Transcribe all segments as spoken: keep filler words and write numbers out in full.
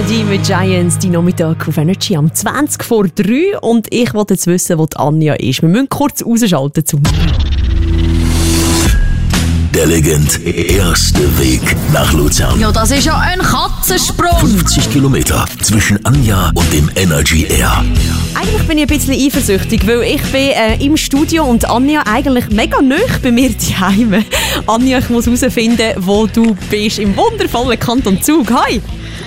Melody mit Giants, die Nachmittag auf Energy am zwanzig vor drei. Und ich wollte jetzt wissen, wo die Anja ist. Wir müssen kurz rausschalten zum Der Legend erste Weg nach Luzern. Ja, das ist ja ein Katzensprung. fünfzig Kilometer zwischen Anja und dem Energy Air. Eigentlich bin ich ein bisschen eifersüchtig, weil ich bin äh, im Studio und Anja eigentlich mega nahe bei mir daheim. Anja, ich muss herausfinden, wo du bist, im wundervollen Kanton Zug. Hi!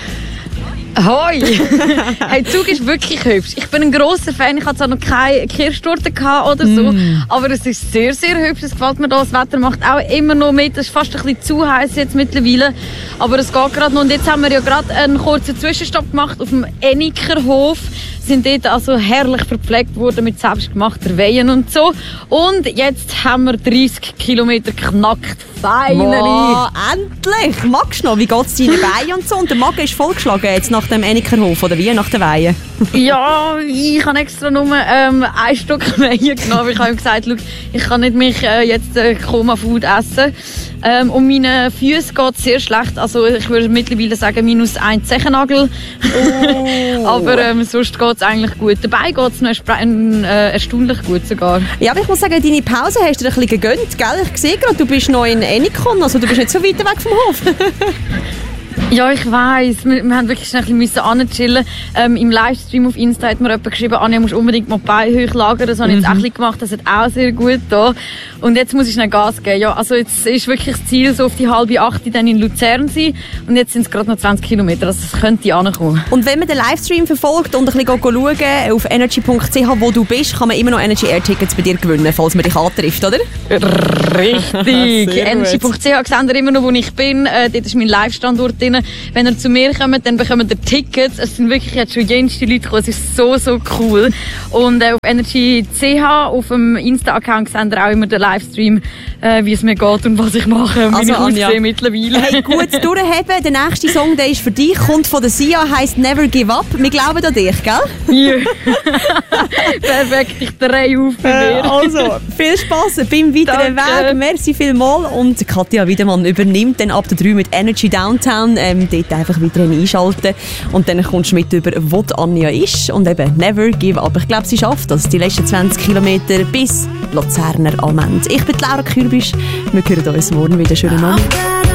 Hoi! Hey, Zug ist wirklich hübsch. Ich bin ein grosser Fan. Ich hatte zwar noch keine Kirschtorte oder so, mm. aber es ist sehr, sehr hübsch. Es gefällt mir da. Das Wetter macht auch immer noch mit. Es ist fast ein bisschen zu heiß jetzt mittlerweile, aber es geht gerade noch. Und jetzt haben wir ja gerade einen kurzen Zwischenstopp gemacht auf dem Enikerhof. Sind dort also herrlich verpflegt worden mit selbstgemachten Wehen und so. Und jetzt haben wir dreißig Kilometer knackt. Finally! Wow, endlich! Magst du noch? Wie geht es deinen Weihen und so? Und der Magen ist vollgeschlagen jetzt nach dem Enikerhof, oder wie? Nach den Weihen? Ja, ich habe extra nur ähm, ein Stück Weihen genommen. Ich habe ihm gesagt, schau, ich kann nicht mich äh, jetzt äh, Koma-Food essen. Ähm, um meine Füße geht es sehr schlecht. Also ich würde mittlerweile sagen, minus ein Zechennagel. Oh. Aber ähm, sonst geht es eigentlich gut. Dabei geht es noch erspre- äh, erstaunlich gut sogar. Ja, aber ich muss sagen, deine Pause hast du dir ein bisschen gegönnt, gell? Ich sehe gerade, du bist noch in Enikon, also du bist nicht so weit weg vom Hof. Ja, ich weiss. Wir, wir haben wirklich schnell ein bisschen anchillen. Ähm, Im Livestream auf Insta hat mir jemand geschrieben, Anja, musst unbedingt mal die Beine hochlagern. Das habe ich jetzt auch ein bisschen gemacht. Das hat auch sehr gut da. Und jetzt muss ich schnell Gas geben. Ja, also jetzt ist wirklich das Ziel, so auf die halbe acht dann in Luzern sein. Und jetzt sind es gerade noch zwanzig Kilometer. Also es könnte ankommen. Und wenn man den Livestream verfolgt und ein bisschen schauen auf energy punkt c h, wo du bist, kann man immer noch Energy Air Tickets bei dir gewinnen, falls man dich antrifft, oder? Richtig. energy punkt c h seht ihr immer noch, wo ich bin. Äh, dort ist mein Live-Standort drin. Wenn ihr zu mir kommt, dann bekommt ihr Tickets. Es sind wirklich jetzt schon jenste Leute gekommen. Es ist so, so cool. Und äh, auf energy punkt c h, auf dem Insta-Account, seht ihr auch immer den Livestream, äh, wie es mir geht und was ich mache. Und Also, ich aussehe mittlerweile. Hey, gut durchheben. Der nächste Song, der ist für dich, kommt von der Sia, heisst Never Give Up. Wir glauben an dich, gell? Ja. Perfekt, ich drehe auf bei mir. Äh, also, viel Spass beim weiteren Danke. Weg. Merci vielmals. Und Katja Wiedemann übernimmt dann ab der drei mit Energy Downtown. Ähm, dort einfach weiterhin einschalten. Und dann kommst du mit über, wo die Anja ist. Und eben, never give up. Ich glaube, sie schafft das. Die letzten zwanzig Kilometer bis Luzerner am Ende. Ich bin Laura Kürbisch. Wir hören uns morgen wieder. Schönen Abend.